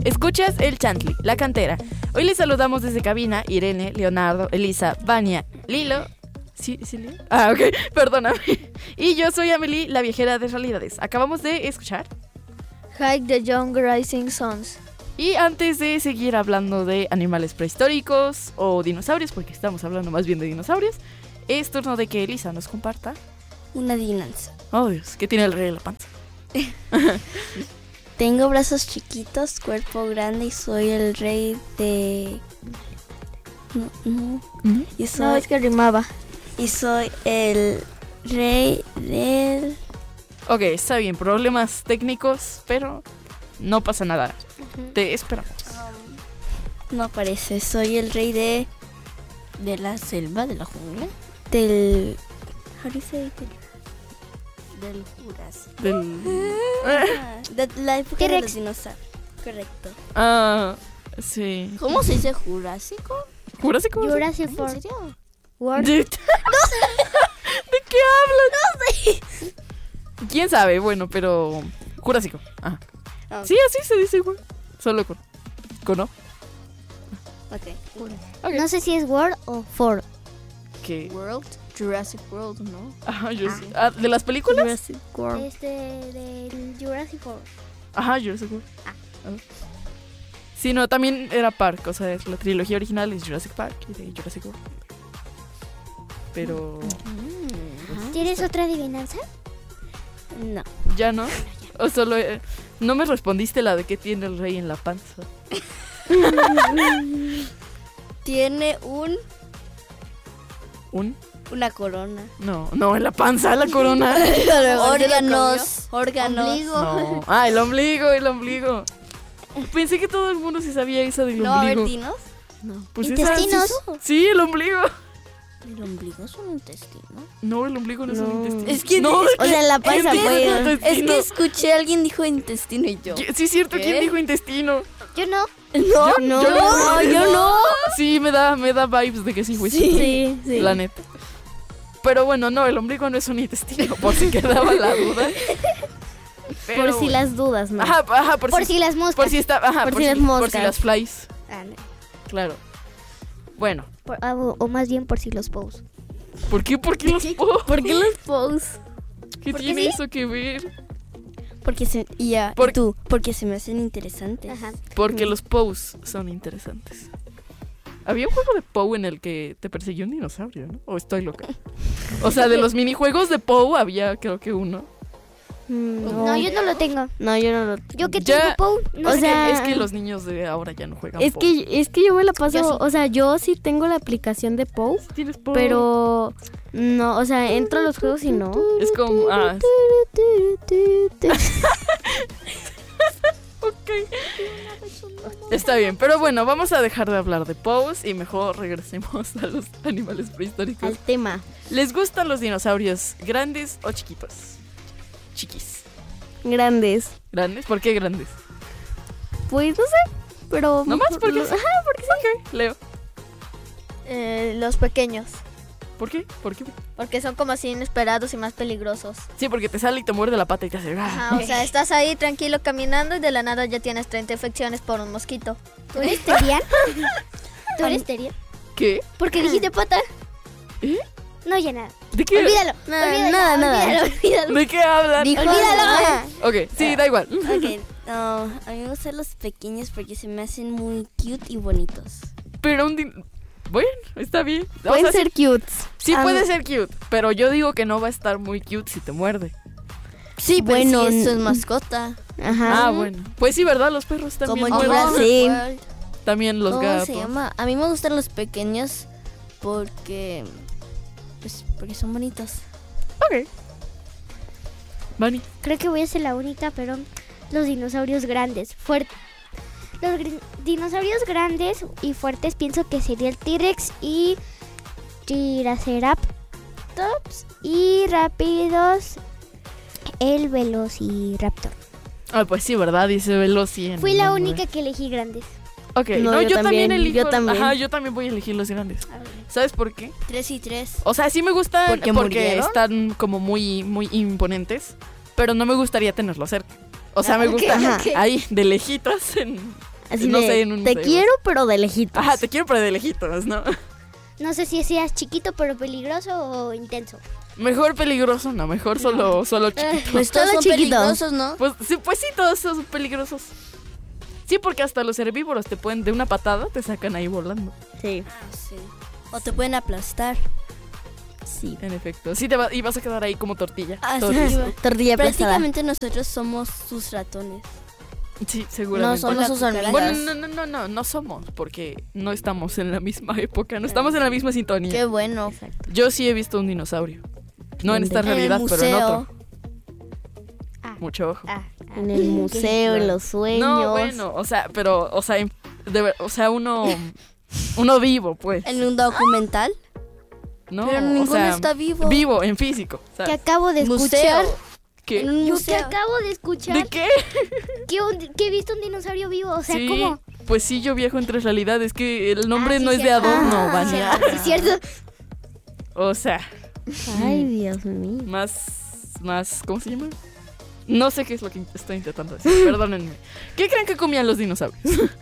Escuchas el Chantli, la cantera. Hoy les saludamos desde cabina Irene, Leonardo, Elisa, Vania, Lilo. ¿Sí, Lilo? Ah, ok, perdóname. Y yo soy Amelie, la viajera de realidades. Acabamos de escuchar Hike the Young Rising Suns. Y antes de seguir hablando de animales prehistóricos o dinosaurios, porque estamos hablando más bien de dinosaurios, es turno de que Elisa nos comparta una adivinanza. Oh Dios, ¿qué tiene el rey de la panza? Tengo brazos chiquitos, cuerpo grande y soy el rey de... No. Y soy... No, es que rimaba. Y soy el rey del... Ok, está bien, problemas técnicos, pero no pasa nada. Te esperamos. No aparece, soy el rey de la selva, de la jungla. Del... How do you say it? Del Jurásico. De la época de los dinosaurios. Correcto. Ah, sí. ¿Cómo se dice Jurásico? ¿Jurásico? Jurassic ¿En World. serio? ¿De qué hablas? No sé. ¿Quién sabe? Bueno, pero... Jurásico. Ajá. Ah. Sí, así se dice igual. Solo con O. Ok. No sé si es World o Ford. ¿Qué? World, Jurassic World, ¿no? Ajá, yo sí. ¿De las películas? Jurassic World. Del Jurassic World. Ajá, Jurassic World. Sí, no, también era Park. O sea, la trilogía original es Jurassic Park y de Jurassic World. Pero... ¿Tienes otra adivinanza? No. ¿Ya no? O solo... no me respondiste la de qué tiene el rey en la panza. Tiene ¿Un? una corona. No, en la panza, la corona. Órganos. Ombligo. No. Ah, el ombligo. Pensé que todo el mundo se sabía esa del ¿No ombligo. vertinos? No. Pues Intestinos. Sí, el ombligo. ¿El ombligo es un intestino? No, el ombligo no es un intestino. Es que no, o sea, la panza es fue. que- Es que escuché a alguien dijo intestino y yo. Sí, es cierto, ¿Qué? ¿quién dijo intestino? Yo no. Yo no. Sí, me da vibes de que sí fue Sí. la neta. Pero bueno, no, el ombligo no es un intestino, por si quedaba la duda. Pero Por si bueno. las dudas, ¿no? Ajá, Por si las moscas. Por si está, ajá, Por si las moscas. Por si las flies, Ah, no. claro. Bueno, O más bien por si los posts. ¿por qué los po? ¿Por qué los posts? ¿Qué ¿Por qué tiene sí? eso que ver? Porque se porque se me hacen interesantes. Ajá. Porque los Poes son interesantes. Había un juego de Poe en el que te persiguió un dinosaurio, ¿no? ¿O estoy loca? O sea, de los minijuegos de Poe había creo que uno. No, yo no lo tengo. No, yo no lo. Yo que Ya- tengo Pou, no o sé. sea, Es que los niños de ahora ya no juegan Es Poe. que yo me la paso, Yo sí. o sea, yo sí tengo la aplicación de Pou, ¿Tienes Poe? pero no, o sea, entro a los juegos y no. Es como... Ok. Está bien, pero bueno, vamos a dejar de hablar de Poes y mejor regresemos a los animales prehistóricos. Al tema. ¿Les gustan los dinosaurios grandes o chiquitos? Chiquis. Grandes. ¿Grandes? ¿Por qué grandes? Pues no sé, pero ¿No más? ¿Por qué? Ajá, porque sí. Ok, Leo. Los pequeños. ¿Por qué? ¿Por qué? Porque son como así inesperados y más peligrosos. Sí, porque te sale y te muerde la pata y te hace... Ajá, o sea, estás ahí tranquilo caminando y de la nada ya tienes 30 infecciones por un mosquito. ¿Tú eres Terian? ¿Tú eres Terian? ¿Qué? ¿Por qué dijiste pata? ¿Eh? No, ya nada. ¿De qué? Olvídalo. Nada. Olvídalo. ¿De qué hablan? Dijo. Olvídalo. Ok, sí, da igual. Ok, no, a mí me gustan los pequeños porque se me hacen muy cute y bonitos. Pero bueno, está bien. O Pueden sea, ser cutes. sí puede ser cute, pero yo digo que no va a estar muy cute si te muerde. Sí, bueno, bueno, eso es mascota. Ajá. Ah, bueno. Pues sí, ¿verdad? Los perros también Como en muerden. Jurassic sí. World. También los ¿Cómo gatos. se llama? A mí me gustan los pequeños porque son bonitos. Ok. Bunny. Creo que voy a ser la única, pero los dinosaurios grandes, fuertes. Los dinosaurios grandes y fuertes pienso que sería el T-Rex y Triceratops, y rápidos el Velociraptor. Ah, pues sí, ¿verdad? Dice Veloci. Fui la única que elegí grandes. Ok, No, no, yo yo también también, elijo. yo también. Ajá, yo también voy a elegir los grandes. ¿Sabes por qué? 3 y 3. O sea, sí me gustan ¿Porque porque murieron? están como muy, muy imponentes, pero no me gustaría tenerlos cerca. O sea, me ok, gusta ok. ahí, de lejitos, Así no de, sé, en un te museo. quiero, pero de lejitos. Ajá, te quiero pero de lejitos, ¿no? No sé si seas chiquito pero peligroso o intenso. Mejor peligroso, no, mejor solo chiquito. Pues todos Solo son chiquito. peligrosos, ¿no? Pues sí, todos son peligrosos. Sí, porque hasta los herbívoros te pueden, de una patada, te sacan ahí volando. Sí, Sí. O te pueden aplastar. sí. En efecto. Sí, y vas a quedar ahí como tortilla. Ah, todo sí. listo. Tortilla aplastada. Prácticamente nosotros somos sus ratones. Sí, No seguramente. somos sus hormigas. Bueno, no somos, porque no estamos en la misma época, no estamos en la misma sintonía. Qué bueno. Yo sí he visto un dinosaurio. No en ¿Dónde? esta En el realidad, pero en museo. otro. Mucho ojo. En el museo, en los sueños. No, bueno, o sea, uno vivo, pues. En un documental. No, Pero o ninguno sea, está vivo. Vivo, en físico. Que ¿Sabes? acabo de Museo. escuchar. ¿Qué? En un Yo que museo. acabo de escuchar ¿De qué? que he visto un dinosaurio vivo. O sea, Sí, ¿cómo? pues sí, yo viajo entre realidades. Que el nombre sí, no es de cierto. adorno, Vania. Sí, cierto. O sea, Ay, Dios mío. más, ¿cómo se llama? No sé qué es lo que estoy intentando decir, perdónenme. ¿Qué creen que comían los dinosaurios?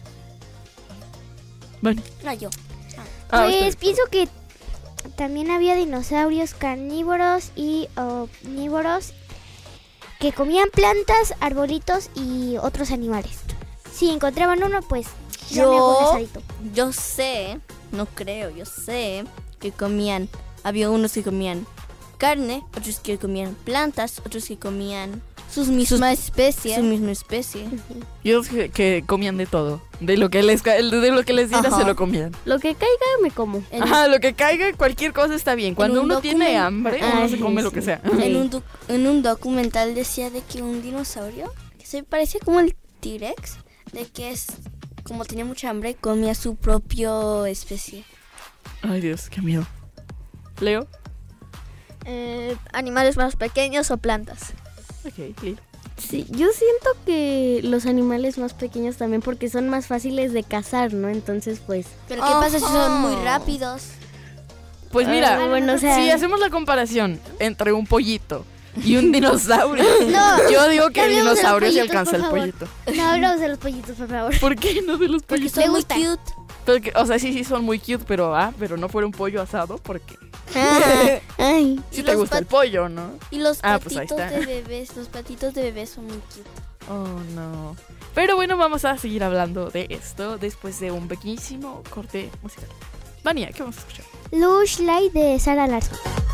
Bueno, Ah, yo. ah, Pues ustedes. pienso que también había dinosaurios carnívoros y omnívoros que comían plantas, arbolitos y otros animales. Si encontraban uno, pues ya me hago un asadito. Yo sé, no creo, yo sé que comían. Había unos que comían carne, otros que comían plantas, otros que comían su misma especie. Yo sé que comían de todo. De lo que les diera Ajá. se lo comían. Lo que caiga me como. Ajá, lo que caiga, cualquier cosa está bien. Cuando un uno tiene document- hambre, uno Ay, se come lo sí. que sea. En un documental decía de que un dinosaurio que se parecía como el T-Rex, de que es como tenía mucha hambre, comía su propia especie. Ay, Dios, qué miedo. Leo. Animales más pequeños o plantas. Ok, Lilo. Sí, yo siento que los animales más pequeños también porque son más fáciles de cazar, ¿no? Entonces, pues... Pero ¿qué pasa si son muy Oh. rápidos? Pues mira, bueno, o sea- si hacemos la comparación entre un pollito y un dinosaurio, yo digo que el hablemos de los dinosaurio se pollitos, alcanza por el favor. pollito. No hablamos de los pollitos, por favor. ¿Por qué no de los Porque pollitos? son Me muy gusta. cute. Porque, o sea, sí son muy cute, pero no fuera un pollo asado, porque Ay, si Y te los gusta el pollo, ¿no? Y los Ah, pues ahí patitos está. de bebés, los patitos de bebés son muy cute. Oh, no. Pero bueno, vamos a seguir hablando de esto después de un pequeñísimo corte musical. Vania, ¿qué vamos a escuchar? Lush Light de Sarah Larson.